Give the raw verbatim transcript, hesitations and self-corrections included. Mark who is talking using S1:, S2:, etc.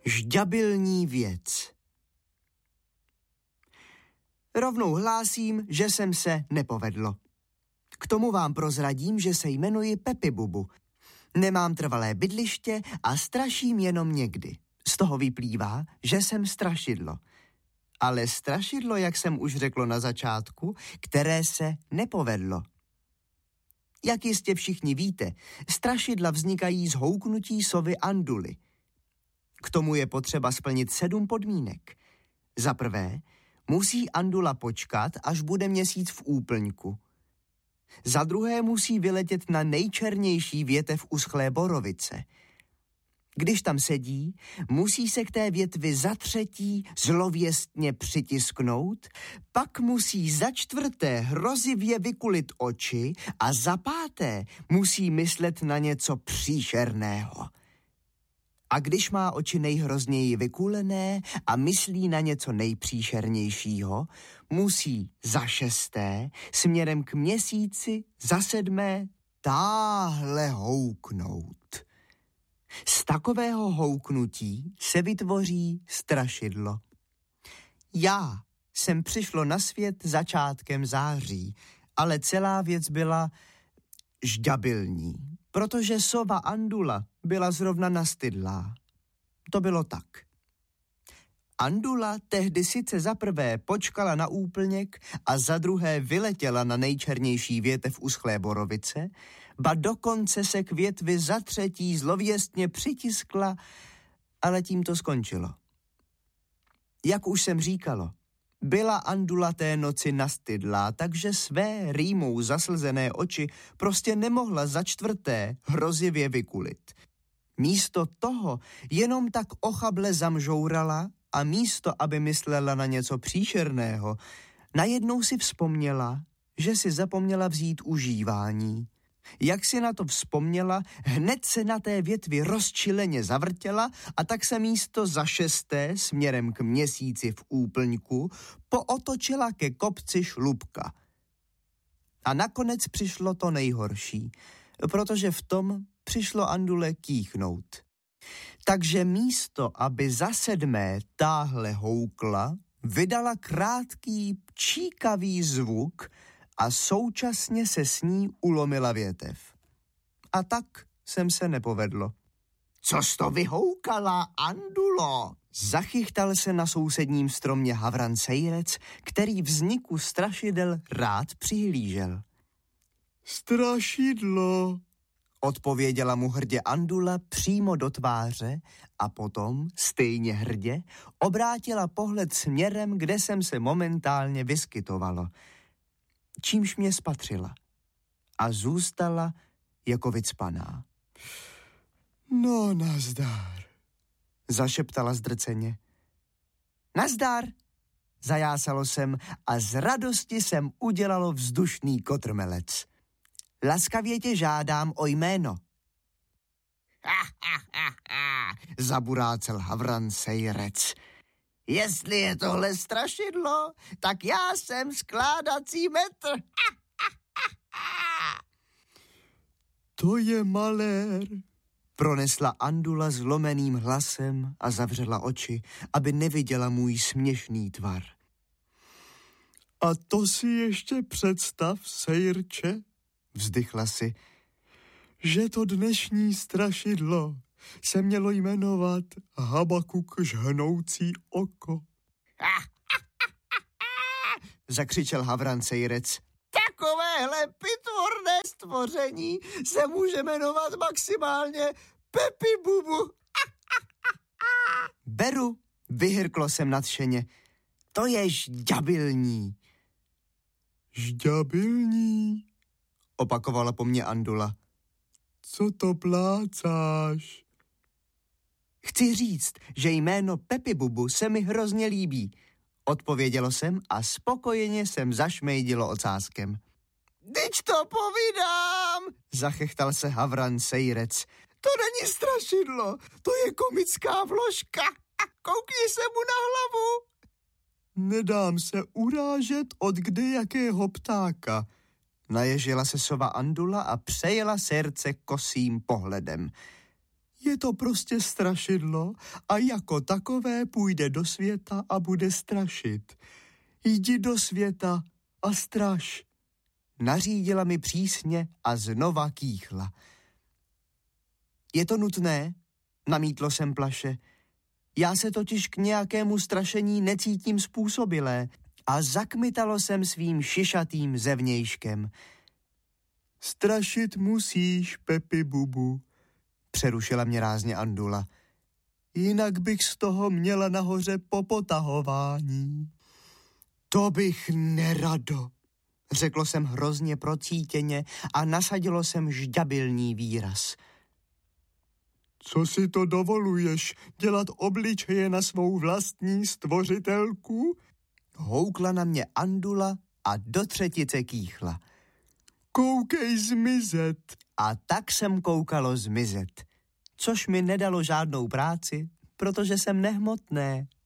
S1: Žďabilní věc. Rovnou hlásím, že jsem se nepovedlo. K tomu vám prozradím, že se jmenuji Pepi Bubu. Nemám trvalé bydliště a straším jenom někdy. Z toho vyplývá, že jsem strašidlo. Ale strašidlo, jak jsem už řekl na začátku, které se nepovedlo. Jak jistě všichni víte, strašidla vznikají z houknutí sovy Anduly. K tomu je potřeba splnit sedm podmínek. Za prvé, musí Andula počkat, až bude měsíc v úplňku. Za druhé musí vyletět na nejčernější větev uschlé borovice. Když tam sedí, musí se k té větvi za třetí zlověstně přitisknout, pak musí za čtvrté hrozivě vykulit oči a za páté musí myslet na něco příšerného. A když má oči nejhrozněji vykulené a myslí na něco nejpříšernějšího, musí za šesté směrem k měsíci za sedmé táhle houknout. Z takového houknutí se vytvoří strašidlo. Já jsem přišlo na svět začátkem září, ale celá věc byla žďabilní, protože sova Andula byla zrovna nastydlá. To bylo tak. Andula tehdy sice za prvé počkala na úplněk a za druhé vyletěla na nejčernější větev uschlé borovice, ba dokonce se k větvi za třetí zlověstně přitiskla, ale tím to skončilo. Jak už jsem říkalo, byla Andula té noci nastydlá, takže své rýmou zaslzené oči prostě nemohla za čtvrté hrozivě vykulit. Místo toho jenom tak ochable zamžourala a místo, aby myslela na něco příšerného, najednou si vzpomněla, že si zapomněla vzít užívání. Jak si na to vzpomněla, hned se na té větvi rozčileně zavrtěla a tak se místo za šesté směrem k měsíci v úplňku pootočila ke kopci Šlupka. A nakonec přišlo to nejhorší, protože v tom přišlo Andule kýchnout. Takže místo, aby za sedmé táhle houkla, vydala krátký pčíkavý zvuk a současně se s ní ulomila větev. A tak jsem se nepovedlo.
S2: Což to vyhoukala, Andulo?
S1: Zachychtal se na sousedním stromě havran sejrec, který vzniku strašidel rád přihlížel.
S2: Strašidlo,
S1: odpověděla mu hrdě Andula přímo do tváře a potom, stejně hrdě, obrátila pohled směrem, kde jsem se momentálně vyskytovalo. Čímž mě spatřila a zůstala jako vycpaná.
S2: No, nazdar,
S1: zašeptala zdrceně. Nazdar, zajásalo jsem a z radosti jsem udělalo vzdušný kotrmelec. Laskavě tě žádám o jméno.
S2: Ha, ha, ha, ha,
S1: zaburácel havran sejrec.
S2: Jestli je tohle strašidlo, tak já jsem skládací metr. Ha, ha, ha, ha.
S1: To je malér, pronesla Andula zlomeným hlasem a zavřela oči, aby neviděla můj směšný tvar.
S2: A to si ještě představ, sejrče,
S1: vzdychla si,
S2: že to dnešní strašidlo se mělo jmenovat Habakuk žhnoucí oko.
S1: zakřičel havran sejrec.
S2: Takovéhle pitvorné stvoření se může jmenovat maximálně Pepi Bubu.
S1: Beru, vyhrklo jsem nadšeně. To je žďabilní.
S2: Žďabilní,
S1: opakovala po mně Andula.
S2: Co to plácáš?
S1: Chci říct, že jméno Pepi Bubu se mi hrozně líbí. Odpovědělo jsem a spokojeně jsem zašmejdilo ocáskem.
S2: Dyť to povídám,
S1: zachechtal se havran sejrec.
S2: To není strašidlo, to je komická vložka. Koukni se mu na hlavu. Nedám se urážet od kdejakého ptáka.
S1: Naježila se sova Andula a přejela srdce kosým pohledem.
S2: Je to prostě strašidlo a jako takové půjde do světa a bude strašit. Jdi do světa a straš.
S1: Nařídila mi přísně a znova kýchla. Je to nutné? Namítlo jsem plaše. Já se totiž k nějakému strašení necítím způsobilé a zakmitalo jsem svým šišatým zevnějškem.
S2: Strašit musíš, Pepi Bubu,
S1: přerušila mě rázně Andula.
S2: Jinak bych z toho měla nahoře popotahování.
S1: To bych nerado, řeklo jsem hrozně procítěně a nasadilo jsem žďabilní výraz.
S2: Co si to dovoluješ, dělat obličeje na svou vlastní stvořitelku?
S1: Houkla na mě Andula a do třetice kýchla.
S2: Koukej zmizet.
S1: A tak jsem koukalo zmizet, což mi nedalo žádnou práci, protože jsem nehmotné.